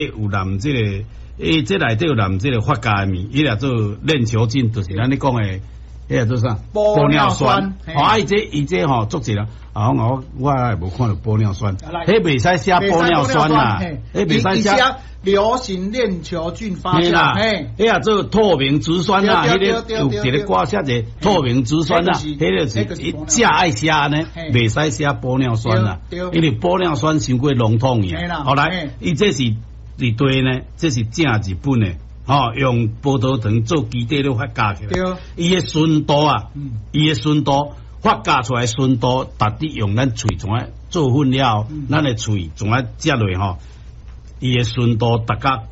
有含这个，这内底有含这个发酵的物，伊俩做链球菌，就是咱咧讲的，迄个做啥？玻尿酸。哦，伊这吼做一啦。啊，我也无看到玻尿酸，迄袂使写玻尿酸啦，迄袂使写流行链球菌发酵， 迄也做透明质酸啦，迄个有一个挂写者透明质酸啦，迄个是正爱写呢，袂使写玻尿酸啦，因为玻尿酸伤过笼统去。后来，伊这是伫对呢，这是正日本的。哦，用葡萄糖做基底咧发酵起来，伊个纯度啊，伊个纯度发酵出来纯度，达得用咱喙从啊做粉了，咱个喙从啊接落吼，伊个纯度达到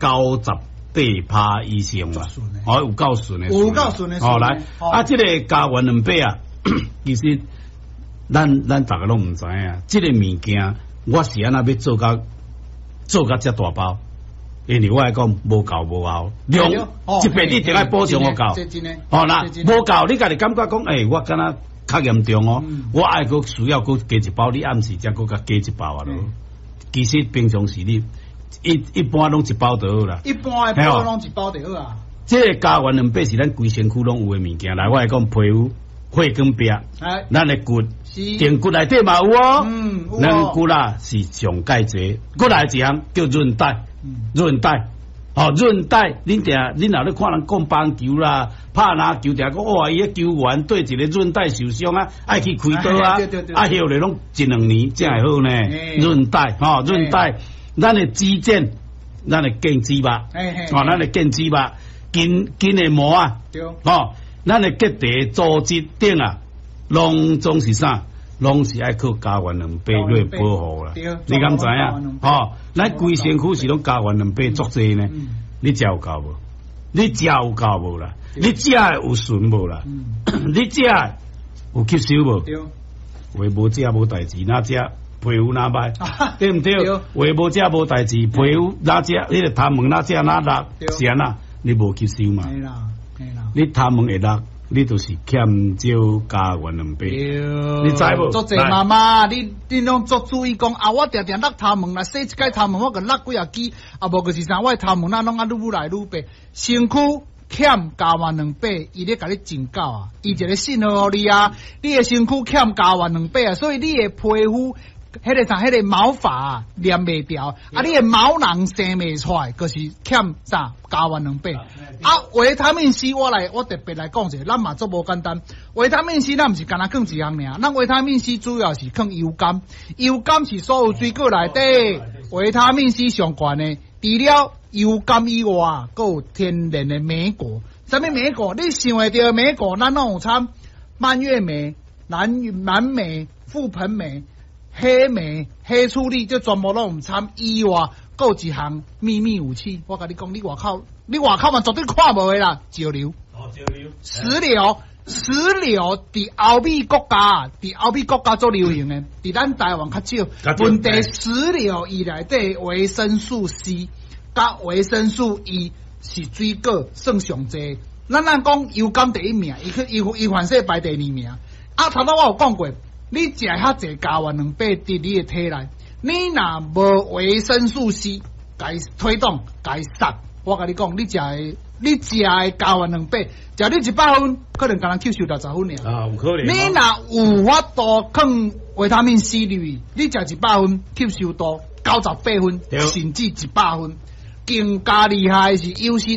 98%以上啦，哦有够顺的， 有够顺的。 哦来，啊这个加完两百啊，其实咱大家拢唔知影，这个物件我是安那要做到遮大包。因为我来讲无够无效，量一百你定爱补偿我够，哦啦，无够你家己感觉讲，我敢若较严重哦，我爱佫需要佫加一包，你暗时才佫加一包啊咯。其实平常时你一般拢一包就好啦， 一般的包拢一包就好啊。 这个加完两百是咱规身躯拢有的物件，来我来讲皮肤、血管壁，咱的骨、胫骨内底嘛有哦，咱骨啦是上介济，骨内一项叫韧带。韧带，哦，韧带，恁若咧看人讲棒球啦、拍篮球，定讲哇，伊个球员对一个韧带受伤啊，爱去开刀啊，啊，后来拢一两年才会好呢。韧带，哦，韧带，咱的肌腱，咱的腱肌肉，哦，咱的腱肌肉，筋的膜啊，哦，咱的结缔组织顶啊，拢总是啥？拢是爱靠加完两百来保护啦，你敢知影？吼，咱规身躯是拢加完两百足济呢，你食有够无？你食有够无啦？你食有顺无啦？你食有吸收无？话无食无代志，哪食皮肤哪歹？对唔对？话无食无代志，皮肤哪食？你个痰毛哪食哪落？是安那？你无吸收嘛？你痰毛会落？你就是欠少加完两百，你知无？ 做侪妈妈，你拢做注意讲啊！我定定落头毛啦，洗一解头毛，我个落几啊支，啊无就是啥，我头毛那拢啊愈来愈白，身躯欠加完两百，伊咧甲你警告啊，伊一个信号互你啊，你的身躯欠加完两百啊，所以你的皮肤。迄个毛发啊，粘袂掉，啊，你的毛囊生袂出来，就是欠啥加完两百。啊，维他命 C 我特别来讲者，咱嘛做无简单。维他命 C 咱毋是干那放一项尔，咱维他命 C 主要是放油甘，油甘是所有水果内底维他命 C 上悬的。除了油甘以外，还有天然的莓果。啥物莓果？你想会到莓果，咱拢有掺蔓越莓、蓝莓、覆盆莓。黑莓、黑醋栗，这全部拢唔掺以外，还有一项秘密武器。我甲你讲，你外口嘛绝对看无的啦，石榴。石榴伫欧美国家做流行的，伫咱台湾较少。问题石榴伊内底维生素 C 甲维生素 E 是水果算上济。咱讲油甘第一名，伊反式排第二名。啊，头仔我有讲过。你食遐济加完两百伫你的体内，你若无维生素 C， 该推动该杀。我甲你讲，你食的加完两百，食你100分，可能敢若吸收到10分尔。 啊，有可能。 你若有法度放维他命 C 入去，你食100分，吸收度98分，甚至100分。更加厉害的是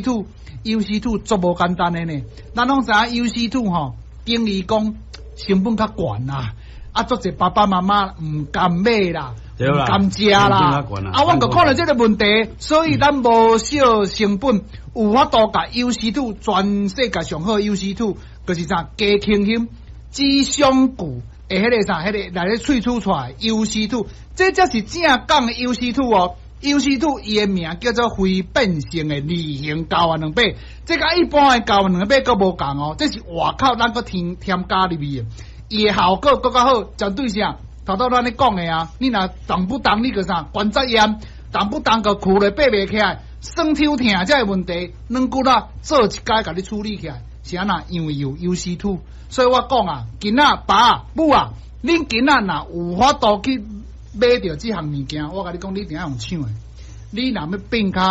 UC2 足无简单的呢。咱拢知影 UC2 吼，等于讲成本较悬啦。啊，足侪爸爸妈妈唔敢买啦，唔敢食啦。啊，我就看到这个问题，所以咱无少成本，有法度甲 UC2 全世界上好 UC2，就是啥加轻轻脂香固诶，迄个啥，迄个内咧萃取出来 UC2，这才是正讲的 UC2 哦。UC2 伊的名叫做非变性的离型加完两百，这甲一般的加完两百佫无共哦，这是外口咱佫添加入去的。伊的效果更较好，针对啥？头咱咧讲的啊，你若动不动你个啥关节炎，动不动个躯咧爬袂起来，酸抽疼这个问题，软骨啦做一解甲你处理起来，是安那？因为有 UC2， 所以我讲啊，囡仔爸母啊，恁囡仔若有法度去买着这项物件，我甲你讲，你一定要用抢的。 你若要变卡